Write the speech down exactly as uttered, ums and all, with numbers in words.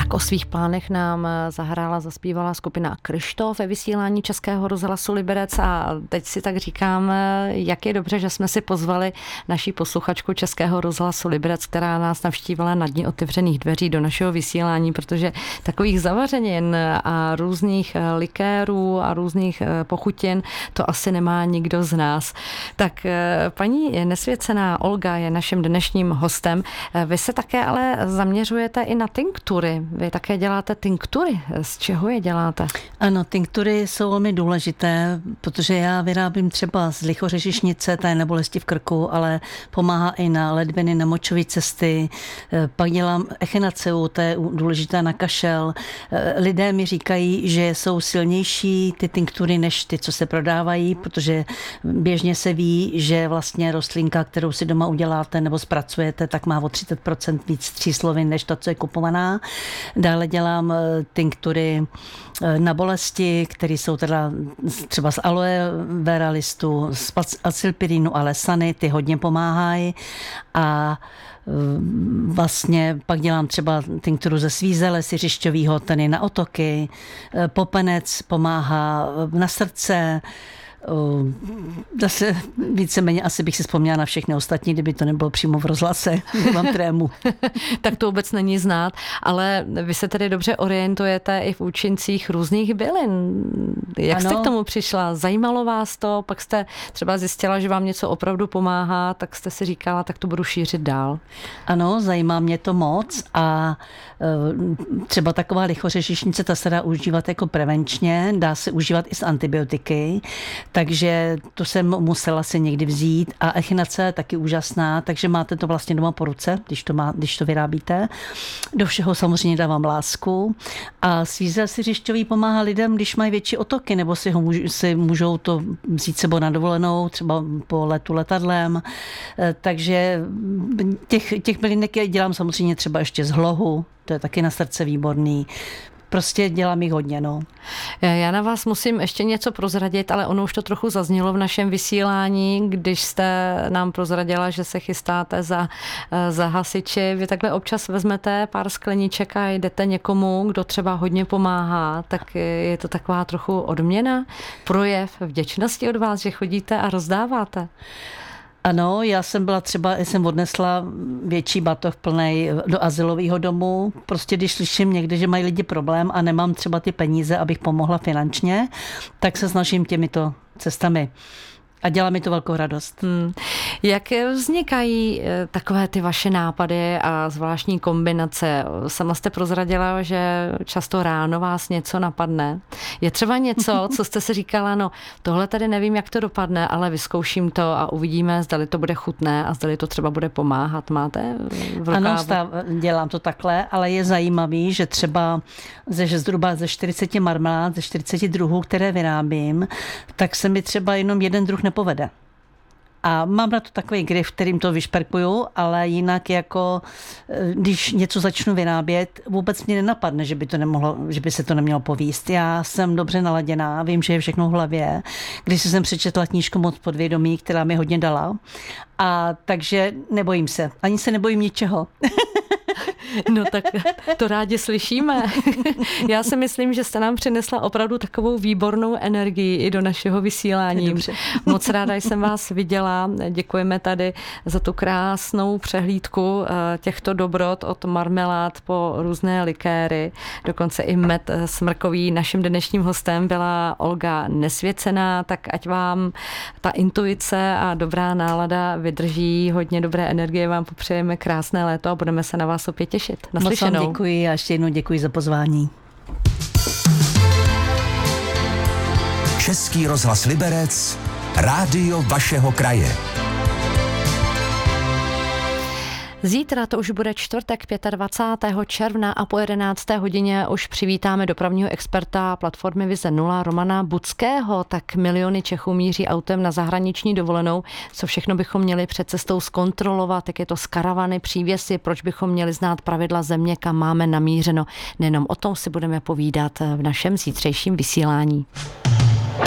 Tak o svých plánech nám zahrála, zaspívala skupina Kryštof ve vysílání Českého rozhlasu Liberec a teď si tak říkám, jak je dobře, že jsme si pozvali naší posluchačku Českého rozhlasu Liberec, která nás navštívila na dní otevřených dveří do našeho vysílání, protože takových zavařenin a různých likérů a různých pochutin to asi nemá nikdo z nás. Tak paní Nesvěcená Olga je naším dnešním hostem. Vy se také ale zaměřujete i na tinktury. Vy také děláte tinktury. Z čeho je děláte? Ano, tinktury jsou velmi důležité, protože já vyrábím třeba z lichořežišnice, ta je na bolesti v krku, ale pomáhá i na ledviny, na močové cesty. Pak dělám echinaceu, to je důležité na kašel. Lidé mi říkají, že jsou silnější ty tinktury než ty, co se prodávají, protože běžně se ví, že vlastně rostlinka, kterou si doma uděláte nebo zpracujete, tak má o třicet procent víc tříslovin než to, co je kupovaná. Dále dělám tinktury na bolesti, které jsou teda třeba z aloe vera listu, z acylpirinu a lesany, ty hodně pomáhají. A vlastně pak dělám třeba tinkturu ze svízele siřišťovýho, ten je na otoky, popenec pomáhá na srdce. Zase víceméně asi bych si vzpomněla na všechny ostatní, kdyby to nebylo přímo v rozhlase. Mám trému. Tak to vůbec není znát, ale vy se tedy dobře orientujete i v účincích různých bylin. Jak ano. jste k tomu přišla? Zajímalo vás to? Pak jste třeba zjistila, že vám něco opravdu pomáhá, tak jste si říkala, tak to budu šířit dál. Ano, zajímá mě to moc a třeba taková lichořežišnice, ta se dá užívat jako prevenčně, dá se užívat i s antibiotiky. Takže to jsem musela si někdy vzít a echinace je taky úžasná, takže máte to vlastně doma po ruce, když to, má, když to vyrábíte. Do všeho samozřejmě dávám lásku a svízel siřišťový pomáhá lidem, když mají větší otoky, nebo si, ho můž, si můžou to vzít sebou na dovolenou, třeba po letu letadlem. Takže těch, těch bylinek dělám samozřejmě třeba ještě z hlohu, to je taky na srdce výborný. Prostě dělám jich hodně, no. Já na vás musím ještě něco prozradit, ale ono už to trochu zaznělo v našem vysílání, když jste nám prozradila, že se chystáte za, za hasiči. Vy takhle občas vezmete pár skleniček a jdete někomu, kdo třeba hodně pomáhá, tak je to taková trochu odměna, projev vděčnosti od vás, že chodíte a rozdáváte. Ano, já jsem byla třeba, jsem odnesla větší batoh plnej do azylového domu. Prostě když slyším někde, že mají lidi problém a nemám třeba ty peníze, abych pomohla finančně, tak se snažím těmito cestami. A dělá mi to velkou radost. Hmm. Jak vznikají takové ty vaše nápady a zvláštní kombinace? Sama jste prozradila, že často ráno vás něco napadne. Je třeba něco, co jste si říkala, no tohle tady nevím, jak to dopadne, ale vyzkouším to a uvidíme, zdali to bude chutné a zdali to třeba bude pomáhat. Máte v rukávu? Ano, stav, dělám to takhle, ale je zajímavý, že třeba ze zhruba ze čtyřiceti marmelád, ze čtyřiceti druhů, které vyrábím, tak se mi třeba jenom jeden druh nepovede. A mám na to takový grif, kterým to vyšperkuju, ale jinak jako, když něco začnu vyrábět, vůbec mě nenapadne, že by, to nemohlo, že by se to nemělo povíst. Já jsem dobře naladěná, vím, že je všechno v hlavě. Když jsem přečetla knížku Moc podvědomí, která mi hodně dala. A takže nebojím se. Ani se nebojím ničeho. No tak to rádi slyšíme. Já si myslím, že jste nám přinesla opravdu takovou výbornou energii i do našeho vysílání. Dobře. Moc ráda jsem vás viděla. Děkujeme tady za tu krásnou přehlídku těchto dobrot od marmelád po různé likéry. Dokonce i med smrkový. Naším dnešním hostem byla Olga Nesvěcená, tak ať vám ta intuice a dobrá nálada vydrží. Hodně dobré energie vám popřejeme, krásné léto a budeme se na vás opět těšit. Naslyšenou. Moc vám děkuji a ještě jednou děkuji za pozvání. Český rozhlas Liberec, rádio vašeho kraje. Zítra to už bude čtvrtek dvacátého pátého června a po jedenácté hodině už přivítáme dopravního experta platformy Vize nula Romana Budského. Tak miliony Čechů míří autem na zahraniční dovolenou. Co všechno bychom měli před cestou zkontrolovat, jak je to s karavany, přívěsy, proč bychom měli znát pravidla země, kam máme namířeno. Nejenom o tom si budeme povídat v našem zítřejším vysílání.